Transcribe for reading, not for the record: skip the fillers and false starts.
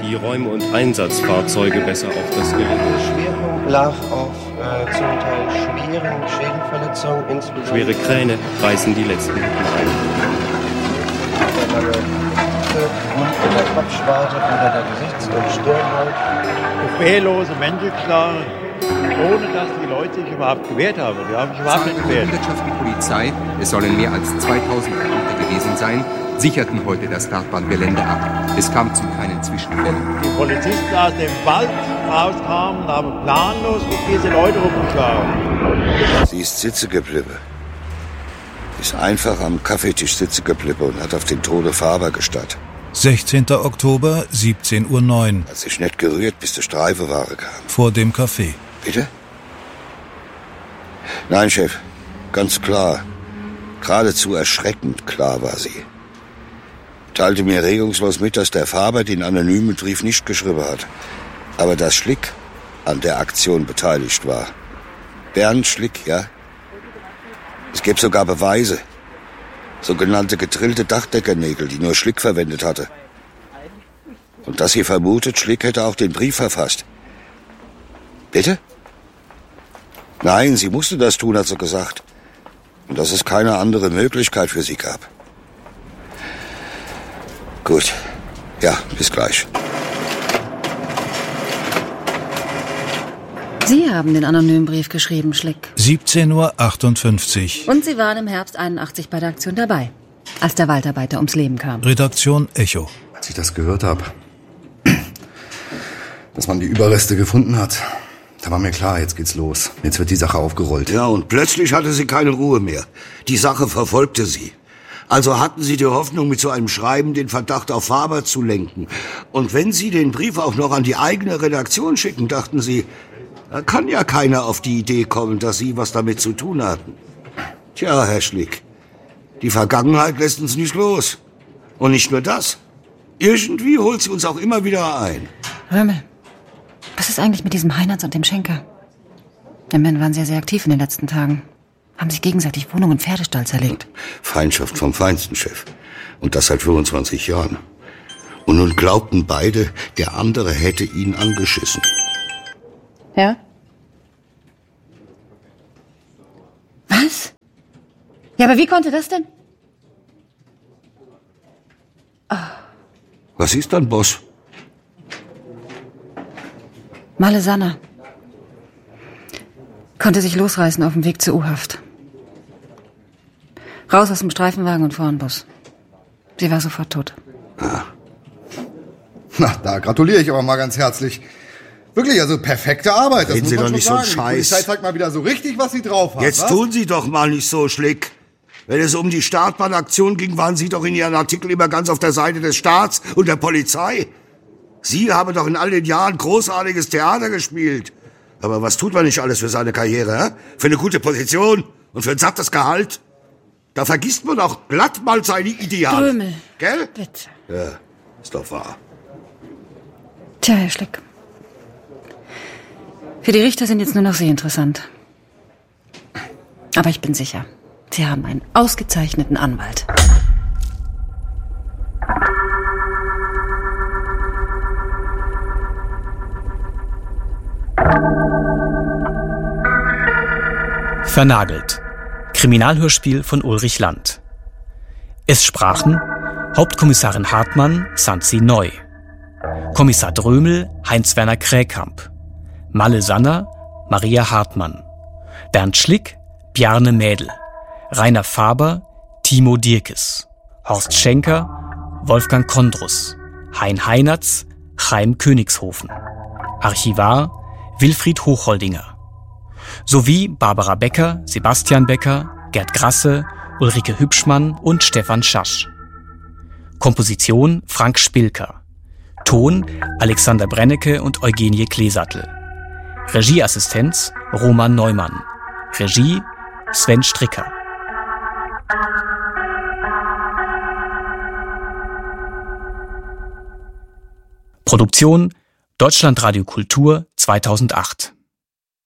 die Räume und Einsatzfahrzeuge besser auf das Gelände. Der Schwerpunkt lag auf zum Teil schweren Schädenverletzungen, insbesondere Schwere Kräne reißen die letzten Hütten ein. Der lange Mund in der Kopfschwarte oder der Gesichts- und Stirnhaut. Befehllose Menschen geschlagen, ohne dass die Leute sich überhaupt gewehrt haben. Die haben sich überhaupt nicht gewehrt. Die Hundertschaft die Polizei, es sollen mehr als 2000 Beamte gewesen sein, sicherten heute das Startbahngelände ab. Es kam zu keinen Zwischenfällen. Die Polizisten aus dem Wald rauskamen und haben planlos mit diese Leute rumgeschlagen. Sie ist sitzen geblieben. Ist einfach am Kaffeetisch sitzen geblieben und hat auf den Tode Faber gestarrt. 16. Oktober, 17:09 Uhr. Hat sich nicht gerührt, bis die Streifenware kam. Vor dem Café. Bitte? Nein, Chef. Ganz klar. Geradezu erschreckend klar war sie. Teilte mir regungslos mit, dass der Faber den anonymen Brief nicht geschrieben hat. Aber dass Schlick an der Aktion beteiligt war. Bernd Schlick, ja? Es gibt sogar Beweise. Sogenannte gedrillte Dachdeckernägel, die nur Schlick verwendet hatte. Und dass sie vermutet, Schlick hätte auch den Brief verfasst. Bitte? Nein, sie musste das tun, hat sie gesagt. Und dass es keine andere Möglichkeit für sie gab. Gut. Ja, bis gleich. Sie haben den anonymen Brief geschrieben, Schlick. 17:58 Uhr. Und Sie waren im Herbst 81 bei der Aktion dabei, als der Waldarbeiter ums Leben kam. Redaktion Echo. Als ich das gehört habe, dass man die Überreste gefunden hat, da war mir klar, jetzt geht's los. Jetzt wird die Sache aufgerollt. Ja, und plötzlich hatte sie keine Ruhe mehr. Die Sache verfolgte sie. Also hatten sie die Hoffnung, mit so einem Schreiben den Verdacht auf Faber zu lenken. Und wenn sie den Brief auch noch an die eigene Redaktion schicken, dachten sie, da kann ja keiner auf die Idee kommen, dass Sie was damit zu tun hatten. Tja, Herr Schlick, die Vergangenheit lässt uns nicht los. Und nicht nur das. Irgendwie holt sie uns auch immer wieder ein. Römmel, was ist eigentlich mit diesem Heinertz und dem Schenker? Die Männer waren sehr aktiv in den letzten Tagen. Haben sich gegenseitig Wohnungen und Pferdestall zerlegt. Feindschaft vom Feinsten, Chef. Und das seit 25 Jahren. Und nun glaubten beide, der andere hätte ihn angeschissen. Ja? Was? Ja, aber wie konnte das denn? Oh. Was ist dann, Boss? Malle Sanna konnte sich losreißen auf dem Weg zur U-Haft. Raus aus dem Streifenwagen und vor den Bus. Sie war sofort tot. Ah. Na, da gratuliere ich aber mal ganz herzlich. Wirklich, also perfekte Arbeit. Reden das Sie muss man doch nicht schon so sagen. Scheiß. Die Polizei zeigt mal wieder so richtig, was sie drauf hat. Jetzt was? tun Sie doch mal nicht so, Schlick. Wenn es um die Startbahnaktion ging, waren Sie doch in Ihren Artikeln immer ganz auf der Seite des Staats und der Polizei. Sie haben doch in all den Jahren großartiges Theater gespielt. Aber was tut man nicht alles für seine Karriere, hä? Für eine gute Position und für ein sattes Gehalt? Da vergisst man auch glatt mal seine Ideale. Drömel. Gell? Bitte. Ja, ist doch wahr. Tja, Herr Schlick. Für die Richter sind jetzt nur noch Sie interessant. Aber ich bin sicher, Sie haben einen ausgezeichneten Anwalt. Vernagelt. Kriminalhörspiel von Ulrich Land. Es sprachen Hauptkommissarin Hartmann, Sansi Neu, Kommissar Drömel, Heinz-Werner Kräkamp, Malle Sanna, Maria Hartmann, Bernd Schlick, Bjarne Mädel, Rainer Faber, Timo Dierkes, Horst Schenker, Wolfgang Kondrus, Hein Heinertz, Chaim Königshofen, Archivar Wilfried Hochholdinger, sowie Barbara Becker, Sebastian Becker, Gerd Grasse, Ulrike Hübschmann und Stefan Schasch. Komposition Frank Spilker. Ton Alexander Brennecke und Eugenie Kleesattel. Regieassistenz Roman Neumann. Regie Sven Stricker. Produktion Deutschlandradio Kultur 2008.